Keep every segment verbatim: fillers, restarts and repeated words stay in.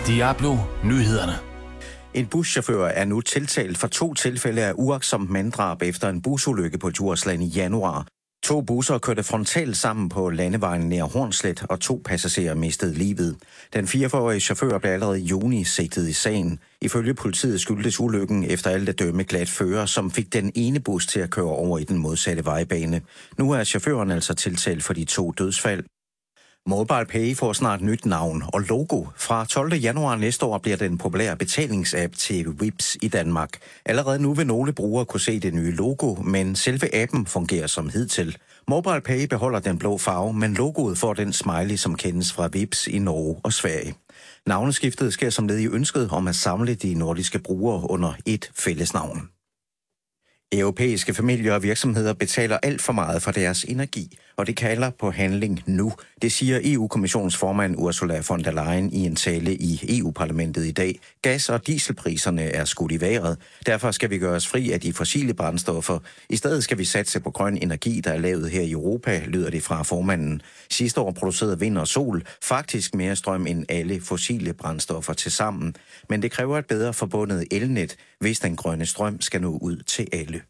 Diablo Nyhederne. En buschauffør er nu tiltalt for to tilfælde af uagtsomt manddrab efter en busulykke på Djursland i januar. To busser kørte frontalt sammen på landevejen nær Hornslet, og to passagerer mistede livet. Den fireogfyrre-årige chauffør blev allerede i juni sigtet i sagen. Ifølge politiet skyldtes ulykken efter alt at dømme glat fører, som fik den ene bus til at køre over i den modsatte vejbane. Nu er chaufføren altså tiltalt for de to dødsfald. MobilePay får snart nyt navn og logo. Fra tolvte januar næste år bliver den populære betalingsapp til Vipps i Danmark. Allerede nu vil nogle brugere kunne se det nye logo, men selve appen fungerer som hidtil. MobilePay beholder den blå farve, men logoet får den smiley, som kendes fra Vipps i Norge og Sverige. Navneskiftet sker som led i ønsket om at samle de nordiske brugere under et fællesnavn. Europæiske familier og virksomheder betaler alt for meget for deres energi, og det kalder på handling nu. Det siger E U-kommissionens formand Ursula von der Leyen i en tale i E U-parlamentet i dag. Gas- og dieselpriserne er skudt i vejret. Derfor skal vi gøre os fri af de fossile brændstoffer. I stedet skal vi satse på grøn energi, der er lavet her i Europa, lyder det fra formanden. Sidste år producerede vind og sol faktisk mere strøm end alle fossile brændstoffer til sammen. Men det kræver et bedre forbundet elnet, hvis den grønne strøm skal nå ud til alle.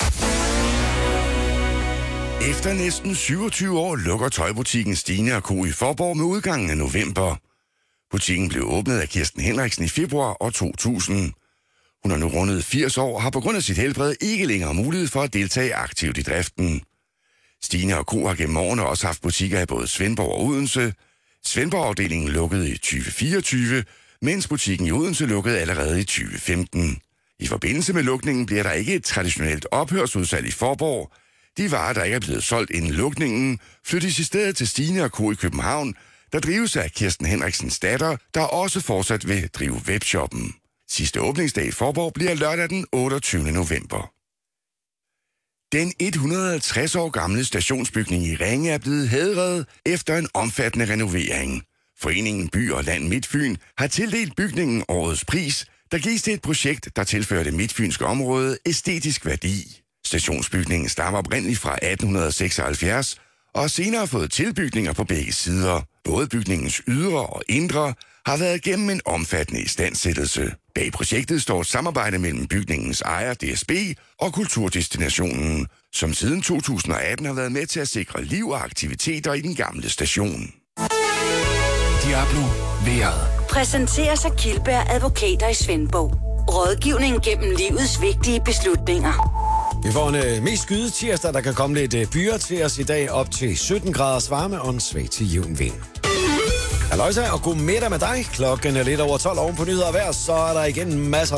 Efter næsten syvogtyve år lukker tøjbutikken Stine og Co. i Faaborg med udgangen af november. Butikken blev åbnet af Kirsten Henriksen i februar år to tusind. Hun har nu rundet firs år og har på grund af sit helbred ikke længere mulighed for at deltage aktivt i driften. Stine og Co. har gennem årene også haft butikker i både Svendborg og Odense. Svendborg-afdelingen lukkede i tyve fireogtyve, mens butikken i Odense lukkede allerede i tyve femten. I forbindelse med lukningen bliver der ikke et traditionelt ophørsudsalg i Faaborg. De varer, der ikke er blevet solgt inden lukningen, flyttes i stedet til Stine og Co. i København, der drives af Kirsten Henriksens datter, der også fortsat vil drive webshoppen. Sidste åbningsdag i Faaborg bliver lørdag den otteogtyvende november. Den et hundrede og halvtreds år gamle stationsbygning i Ringe er blevet hædret efter en omfattende renovering. Foreningen By og Land Midtfyn har tildelt bygningen årets pris, der gives til et projekt, der tilfører det midtfynske område æstetisk værdi. Stationsbygningen stammer oprindeligt fra atten seksoghalvfjerds og har senere fået tilbygninger på begge sider. Både bygningens ydre og indre har været igennem en omfattende istandsættelse. Bag projektet står et samarbejde mellem bygningens ejer D S B og Kulturdestinationen, som siden to tusind og atten har været med til at sikre liv og aktiviteter i den gamle station. Diablo vejret. Præsenteres af Kildberg Advokater i Svendborg. Rådgivning gennem livets vigtige beslutninger. Vi får en øh, mest skyde tirsdag, der kan komme lidt øh, byer til os i dag, op til sytten graders varme og en svag til jævn vind. Halløjsa, og god middag med dig. Klokken er lidt over tolv oven på nyheder hver, så er der igen masser